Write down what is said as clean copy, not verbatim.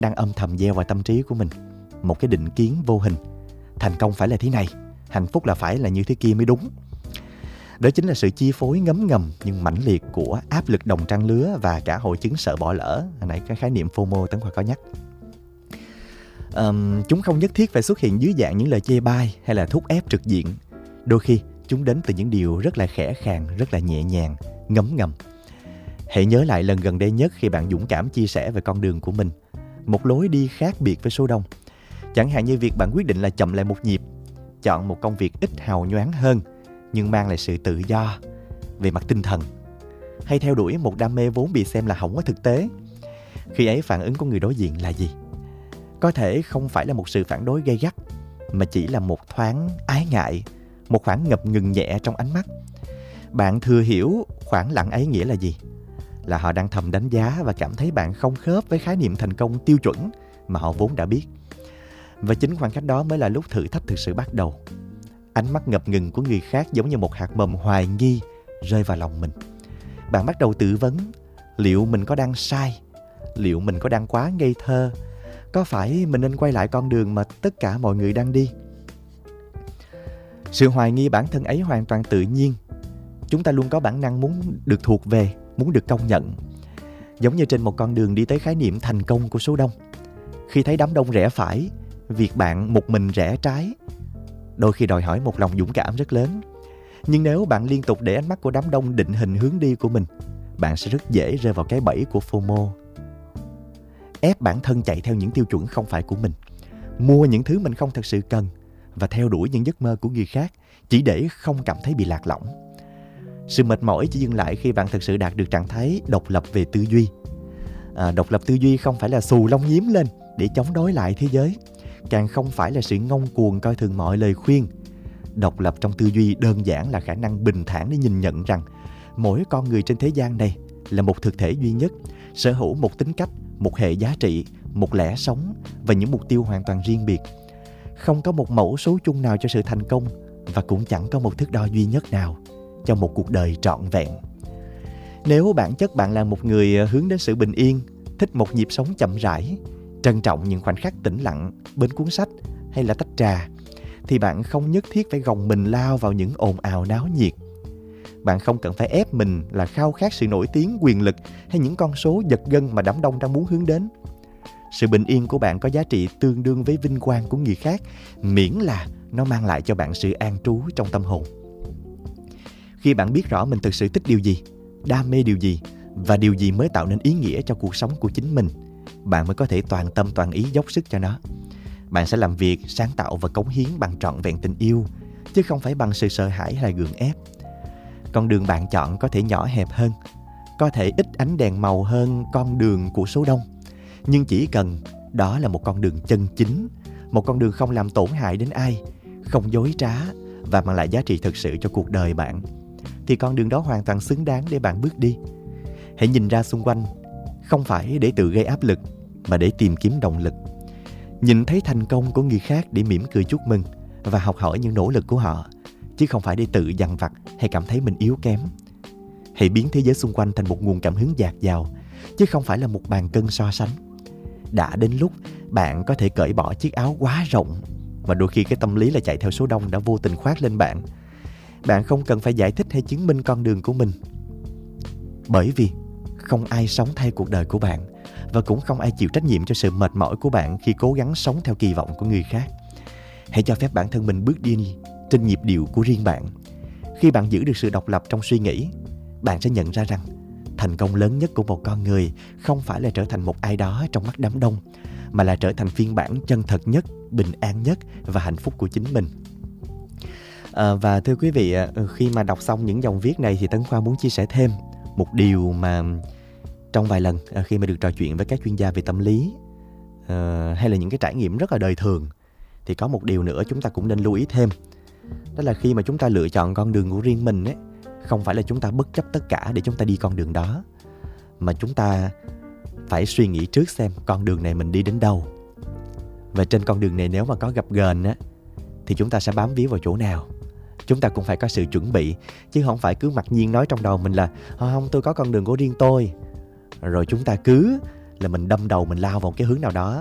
đang âm thầm gieo vào tâm trí của mình một cái định kiến vô hình. Thành công phải là thế này, hạnh phúc là phải là như thế kia mới đúng. Đó chính là sự chi phối ngấm ngầm nhưng mãnh liệt của áp lực đồng trang lứa và cả hội chứng sợ bỏ lỡ. Hồi nãy cái khái niệm FOMO Tấn Khoa có nhắc. Chúng không nhất thiết phải xuất hiện dưới dạng những lời chê bai hay là thúc ép trực diện. Đôi khi chúng đến từ những điều rất là khẽ khàng, rất là nhẹ nhàng, ngấm ngầm. Hãy nhớ lại lần gần đây nhất khi bạn dũng cảm chia sẻ về con đường của mình, một lối đi khác biệt với số đông. Chẳng hạn như việc bạn quyết định là chậm lại một nhịp, chọn một công việc ít hào nhoáng hơn nhưng mang lại sự tự do về mặt tinh thần, hay theo đuổi một đam mê vốn bị xem là không có thực tế. Khi ấy phản ứng của người đối diện là gì? Có thể không phải là một sự phản đối gay gắt, mà chỉ là một thoáng ái ngại, một khoảng ngập ngừng nhẹ trong ánh mắt. Bạn thừa hiểu khoảng lặng ấy nghĩa là gì? Là họ đang thầm đánh giá và cảm thấy bạn không khớp với khái niệm thành công tiêu chuẩn mà họ vốn đã biết. Và chính khoảng cách đó mới là lúc thử thách thực sự bắt đầu. Ánh mắt ngập ngừng của người khác giống như một hạt mầm hoài nghi rơi vào lòng mình. Bạn bắt đầu tự vấn, liệu mình có đang sai? Liệu mình có đang quá ngây thơ? Có phải mình nên quay lại con đường mà tất cả mọi người đang đi? Sự hoài nghi bản thân ấy hoàn toàn tự nhiên. Chúng ta luôn có bản năng muốn được thuộc về, muốn được công nhận. Giống như trên một con đường đi tới khái niệm thành công của số đông. Khi thấy đám đông rẽ phải, việc bạn một mình rẽ trái đôi khi đòi hỏi một lòng dũng cảm rất lớn. Nhưng nếu bạn liên tục để ánh mắt của đám đông định hình hướng đi của mình, bạn sẽ rất dễ rơi vào cái bẫy của FOMO. Ép bản thân chạy theo những tiêu chuẩn không phải của mình, mua những thứ mình không thật sự cần và theo đuổi những giấc mơ của người khác chỉ để không cảm thấy bị lạc lõng. Sự mệt mỏi chỉ dừng lại khi bạn thực sự đạt được trạng thái độc lập về tư duy. Độc lập tư duy không phải là xù lông nhím lên để chống đối lại thế giới, càng không phải là sự ngông cuồng coi thường mọi lời khuyên. Độc lập trong tư duy đơn giản là khả năng bình thản để nhìn nhận rằng mỗi con người trên thế gian này là một thực thể duy nhất, sở hữu một tính cách, một hệ giá trị, một lẽ sống và những mục tiêu hoàn toàn riêng biệt. Không có một mẫu số chung nào cho sự thành công và cũng chẳng có một thước đo duy nhất nào cho một cuộc đời trọn vẹn. Nếu bản chất bạn là một người hướng đến sự bình yên, thích một nhịp sống chậm rãi, trân trọng những khoảnh khắc tĩnh lặng bên cuốn sách hay là tách trà, thì bạn không nhất thiết phải gồng mình lao vào những ồn ào náo nhiệt. Bạn không cần phải ép mình là khao khát sự nổi tiếng, quyền lực hay những con số giật gân mà đám đông đang muốn hướng đến. Sự bình yên của bạn có giá trị tương đương với vinh quang của người khác, miễn là nó mang lại cho bạn sự an trú trong tâm hồn. Khi bạn biết rõ mình thực sự thích điều gì, đam mê điều gì và điều gì mới tạo nên ý nghĩa cho cuộc sống của chính mình, bạn mới có thể toàn tâm toàn ý dốc sức cho nó. Bạn sẽ làm việc, sáng tạo và cống hiến bằng trọn vẹn tình yêu, chứ không phải bằng sự sợ hãi hay gượng ép. Con đường bạn chọn có thể nhỏ hẹp hơn, có thể ít ánh đèn màu hơn con đường của số đông, nhưng chỉ cần đó là một con đường chân chính, một con đường không làm tổn hại đến ai, không dối trá và mang lại giá trị thực sự cho cuộc đời bạn, thì con đường đó hoàn toàn xứng đáng để bạn bước đi. Hãy nhìn ra xung quanh, không phải để tự gây áp lực, mà để tìm kiếm động lực. Nhìn thấy thành công của người khác để mỉm cười chúc mừng và học hỏi những nỗ lực của họ, chứ không phải để tự dằn vặt hay cảm thấy mình yếu kém. Hãy biến thế giới xung quanh thành một nguồn cảm hứng dạt dào, chứ không phải là một bàn cân so sánh. Đã đến lúc bạn có thể cởi bỏ chiếc áo quá rộng, và đôi khi cái tâm lý là chạy theo số đông đã vô tình khoác lên bạn. Bạn không cần phải giải thích hay chứng minh con đường của mình, bởi vì không ai sống thay cuộc đời của bạn, và cũng không ai chịu trách nhiệm cho sự mệt mỏi của bạn khi cố gắng sống theo kỳ vọng của người khác. Hãy cho phép bản thân mình bước đi trên nhịp điệu của riêng bạn. Khi bạn giữ được sự độc lập trong suy nghĩ, bạn sẽ nhận ra rằng thành công lớn nhất của một con người không phải là trở thành một ai đó trong mắt đám đông, mà là trở thành phiên bản chân thật nhất, bình an nhất và hạnh phúc của chính mình. Và thưa quý vị, khi mà đọc xong những dòng viết này thì Tấn Khoa muốn chia sẻ thêm một điều mà trong vài lần khi mà được trò chuyện với các chuyên gia về tâm lý, hay là những cái trải nghiệm rất là đời thường, thì có một điều nữa chúng ta cũng nên lưu ý thêm. Đó là khi mà chúng ta lựa chọn con đường của riêng mình ấy, không phải là chúng ta bất chấp tất cả để chúng ta đi con đường đó, mà chúng ta phải suy nghĩ trước xem con đường này mình đi đến đâu. Và trên con đường này nếu mà có gập ghềnh á, thì chúng ta sẽ bám víu vào chỗ nào. Chúng ta cũng phải có sự chuẩn bị, chứ không phải cứ mặc nhiên nói trong đầu mình là không, tôi có con đường của riêng tôi, rồi chúng ta cứ là mình đâm đầu mình lao vào cái hướng nào đó